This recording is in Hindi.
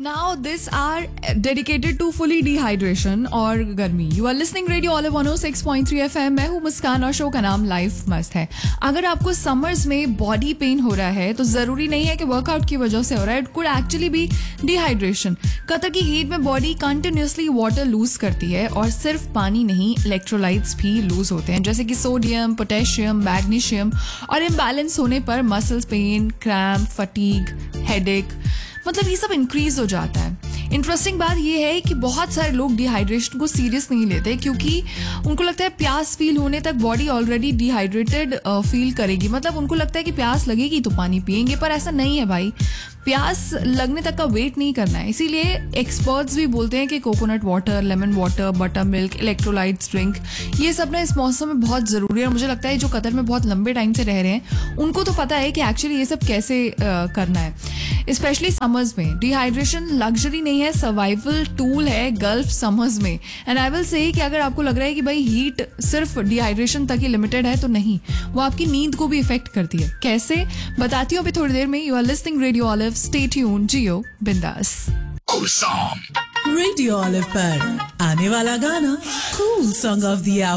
Now this are dedicated to fully dehydration और गर्मी. You are listening Radio Olive 106.3 FM. मैं हूँ मुस्कान और शो का नाम लाइफ मस्त है. अगर आपको समर्स में बॉडी पेन हो रहा है तो जरूरी नहीं है कि वर्कआउट की वजह से हो रहा है. It could actually B dehydration. Qatar की हीट में बॉडी कंटिन्यूसली वाटर लूज करती है और सिर्फ पानी नहीं, इलेक्ट्रोलाइट्स भी लूज होते हैं जैसे कि सोडियम, पोटेशियम, मैग्नीशियम. और इम्बैलेंस होने पर muscles pain, cramp, fatigue, headache, मतलब ये सब इंक्रीज हो जाता है. इंटरेस्टिंग बात ये है कि बहुत सारे लोग डिहाइड्रेशन को सीरियस नहीं लेते क्योंकि उनको लगता है प्यास फील होने तक बॉडी ऑलरेडी डिहाइड्रेटेड फील करेगी. मतलब उनको लगता है कि प्यास लगेगी तो पानी पिएंगे, पर ऐसा नहीं है भाई. प्यास लगने तक का वेट नहीं करना है. इसीलिए एक्सपर्ट्स भी बोलते हैं कि coconut water, lemon water, butter milk, electrolytes drink, ये सब ना इस मौसम में बहुत ज़रूरी है. और मुझे लगता है जो कतर में बहुत लंबे टाइम से रह रहे हैं उनको तो पता है कि एक्चुअली ये सब कैसे करना है. स्पेशली समर्स में डिहाइड्रेशन लग्जरी नहीं है, सर्वाइवल टूल है गल्फ समर्स में. एंड आई विल से कि अगर आपको लग रहा है कि भाई हीट सिर्फ डिहाइड्रेशन तक ही लिमिटेड है तो नहीं, वो आपकी नींद को भी इफेक्ट करती है. कैसे बताती हूँ अभी थोड़ी देर में. You are listening radio olive. Stay tune, जियो बिंदास. रेडियो ऑलिव पर आने वाला गाना कूल सॉन्ग ऑफ द